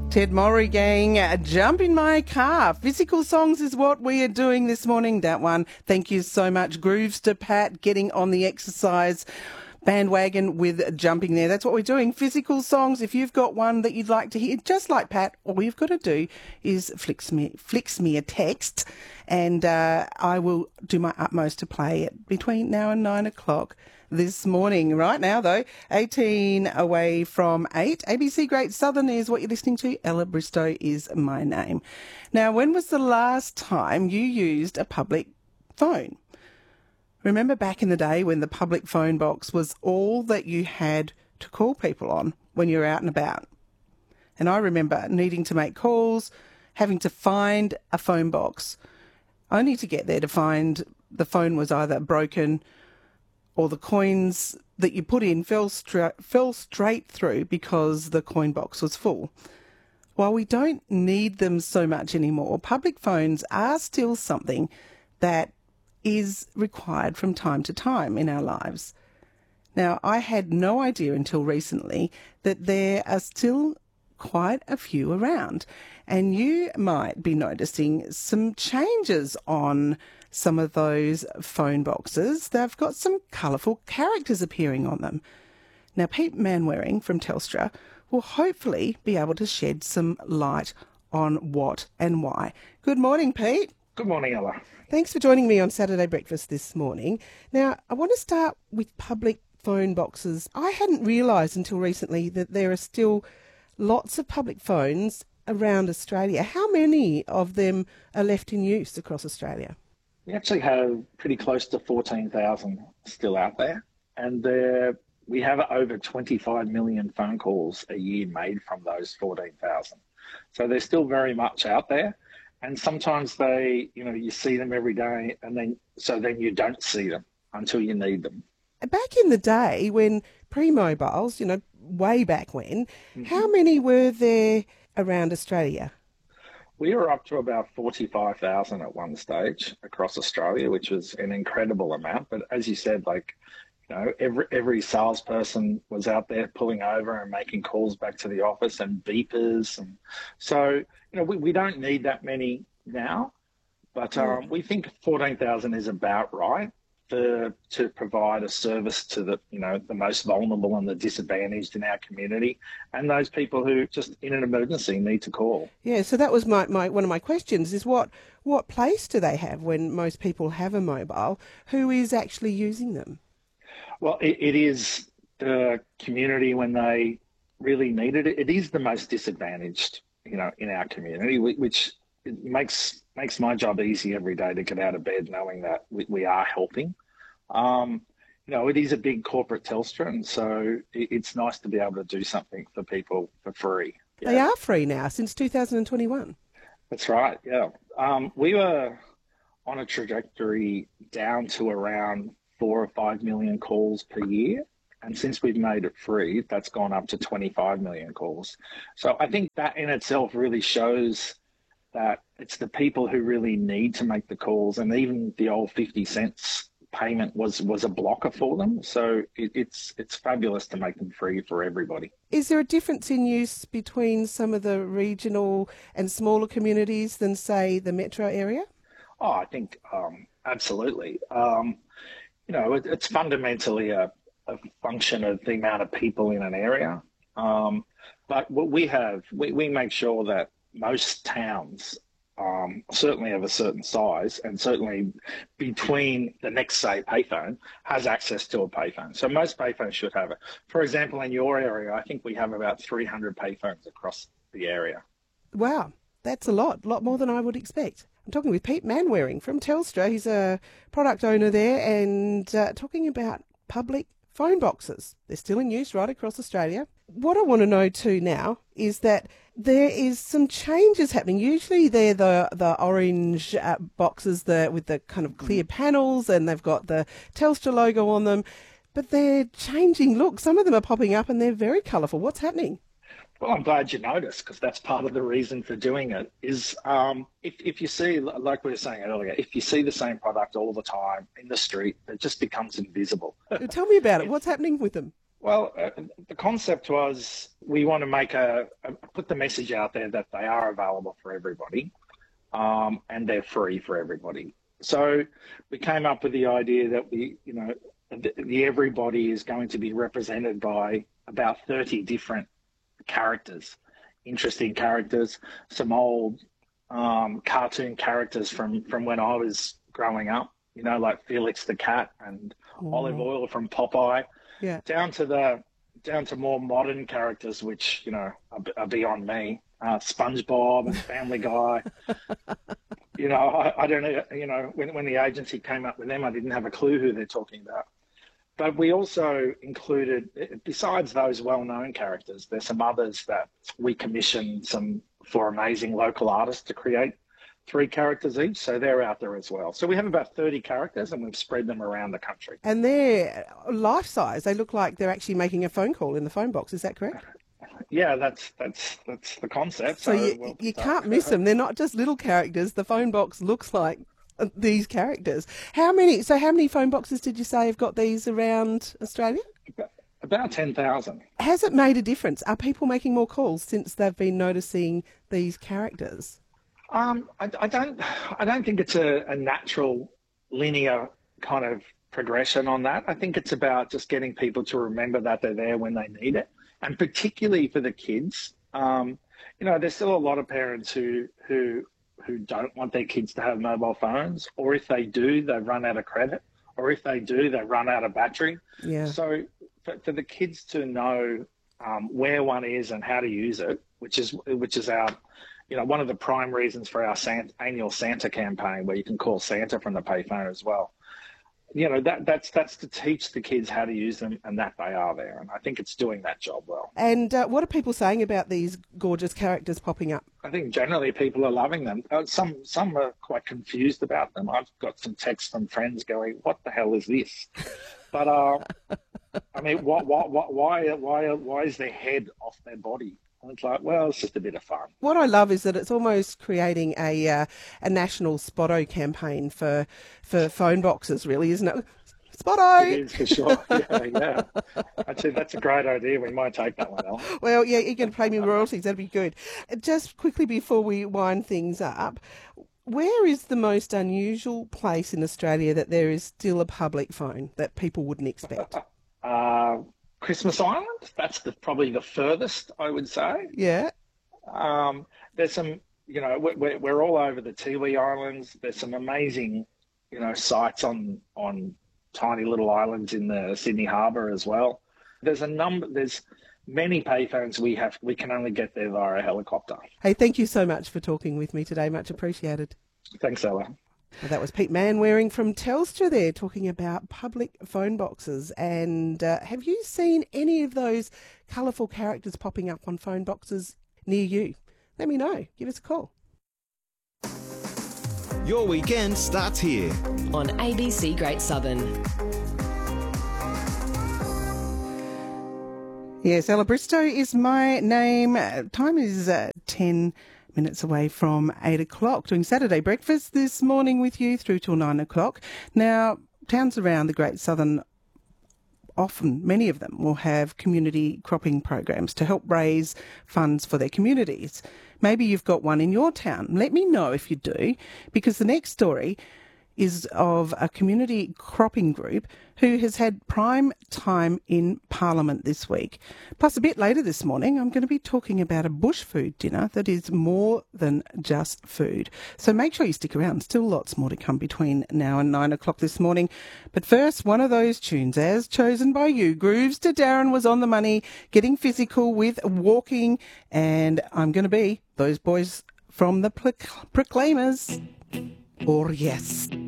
Ted Mowry gang, jump in my car. Physical songs is what we are doing this morning, that one. Thank you so much. Grooves to Pat, getting on the exercise bandwagon with jumping there. That's what we're doing. Physical songs. If you've got one that you'd like to hear, just like Pat, all you've got to do is flicks me a text, and I will do my utmost to play it between now and 9 o'clock this morning. Right now, though, 18 away from 8. ABC Great Southern is what you're listening to. Ella Bristow is my name. Now, when was the last time you used a public phone? Remember back in the day when the public phone box was all that you had to call people on when you're out and about? And I remember needing to make calls, having to find a phone box, only to get there to find the phone was either broken or the coins that you put in fell straight through because the coin box was full. While we don't need them so much anymore, public phones are still something that is required from time to time in our lives. Now, I had no idea until recently that there are still quite a few around, and you might be noticing some changes on some of those phone boxes. They've got some colourful characters appearing on them. Now, Pete Manwaring from Telstra will hopefully be able to shed some light on what and why. Good morning, Pete. Good morning, Ella. Thanks for joining me on Saturday Breakfast this morning. Now, I want to start with public phone boxes. I hadn't realised until recently that there are still lots of public phones around Australia. How many of them are left in use across Australia? We actually have pretty close to 14,000 still out there, and we have over 25 million phone calls a year made from those 14,000. So they're still very much out there. And sometimes you see them every day, and then you don't see them until you need them. Back in the day, when pre-mobiles, way back when, how many were there around Australia? We were up to about 45,000 at one stage across Australia, which was an incredible amount. But as you said, every salesperson was out there pulling over and making calls back to the office and beepers. And so, we don't need that many now, but we think 14,000 is about right to provide a service to the most vulnerable and the disadvantaged in our community, and those people who just in an emergency need to call. Yeah, so that was my one of my questions is what place do they have when most people have a mobile? Who is actually using them? Well, it is the community when they really need it. It is the most disadvantaged, in our community, which makes my job easy every day to get out of bed knowing that we are helping. It is a big corporate Telstra, and so it's nice to be able to do something for people for free. Yeah. They are free now since 2021. That's right, yeah. We were on a trajectory down to around 4 or 5 million calls per year. And since we've made it free, that's gone up to 25 million calls. So I think that in itself really shows that it's the people who really need to make the calls. And even the old 50 cents payment was a blocker for them. So it's fabulous to make them free for everybody. Is there a difference in use between some of the regional and smaller communities than, say, the metro area? Oh, I think absolutely. It's fundamentally a function of the amount of people in an area. But what we make sure that most towns, certainly of a certain size, and certainly between the next, say, payphone, has access to a payphone. So most payphones should have it. For example, in your area, I think we have about 300 payphones across the area. Wow, that's a lot more than I would expect. I'm talking with Pete Manwaring from Telstra. He's a product owner there, and talking about public phone boxes. They're still in use right across Australia. What I want to know too now is that there is some changes happening. Usually they're the orange boxes with the kind of clear panels, and they've got the Telstra logo on them, but they're changing look. Some of them are popping up and they're very colourful. What's happening? Well, I'm glad you noticed, because that's part of the reason for doing it is if you see, like we were saying earlier, if you see the same product all the time in the street, it just becomes invisible. Tell me about it. What's happening with them? Well, the concept was we want to put the message out there that they are available for everybody, and they're free for everybody. So we came up with the idea that the everybody is going to be represented by about 30 different characters, interesting characters, some old cartoon characters from when I was growing up, like Felix the Cat and Olive Oil from Popeye, Yeah. down to more modern characters, which are beyond me. SpongeBob and Family Guy. I don't know. When the agency came up with them, I didn't have a clue who they're talking about. But we also included, besides those well-known characters, there's some others that we commissioned for amazing local artists to create 3 characters each. So they're out there as well. So we have about 30 characters and we've spread them around the country. And they're life-size. They look like they're actually making a phone call in the phone box. Is that correct? Yeah, that's the concept. So you can't miss them. They're not just little characters. The phone box looks like these characters. How many phone boxes did you say have got these around Australia? About 10,000. Has it made a difference? Are people making more calls since they've been noticing these characters? I don't think it's a natural linear kind of progression on that. I think it's about just getting people to remember that they're there when they need it, and particularly for the kids. There's still a lot of parents who don't want their kids to have mobile phones, or if they do, they run out of credit, or if they do, they run out of battery. Yeah. So for the kids to know where one is and how to use it, which is our, one of the prime reasons for our annual Santa campaign, where you can call Santa from the payphone as well. That's to teach the kids how to use them and that they are there. And I think it's doing that job well. And what are people saying about these gorgeous characters popping up? I think generally people are loving them. Some are quite confused about them. I've got some texts from friends going, "What the hell is this?" But I mean, why is their head off their body? And it's like, well, it's just a bit of fun. What I love is that it's almost creating a national Spotto campaign for phone boxes, really, isn't it? Spotto! It is, for sure. Yeah. Actually, that's a great idea. We might take that one, Ellen. Well, yeah, you're going to pay me royalties. That'd be good. Just quickly before we wind things up, where is the most unusual place in Australia that there is still a public phone that people wouldn't expect? Christmas Island. That's probably the furthest, I would say. Yeah. There's some, we're all over the Tiwi Islands. There's some amazing, sites on tiny little islands in the Sydney Harbour as well. There's many payphones we can only get there via helicopter. Hey, thank you so much for talking with me today. Much appreciated. Thanks, Ella. Well, that was Pete Manwaring from Telstra there talking about public phone boxes. And have you seen any of those colourful characters popping up on phone boxes near you? Let me know. Give us a call. Your weekend starts here on ABC Great Southern. Yes, Ella Bristow is my name. Time is 10 minutes away from 8 o'clock, doing Saturday breakfast this morning with you through till 9 o'clock. Now, towns around the Great Southern, many of them will have community cropping programs to help raise funds for their communities. Maybe you've got one in your town. Let me know if you do, because the next story is of a community cropping group who has had prime time in Parliament this week. Plus, a bit later this morning, I'm going to be talking about a bush food dinner that is more than just food. So make sure you stick around. Still lots more to come between now and 9 o'clock this morning. But first, one of those tunes as chosen by you. Grooves to Darren was on the money, getting physical with walking. And I'm going to be those boys from the Proclaimers. Oh, yes.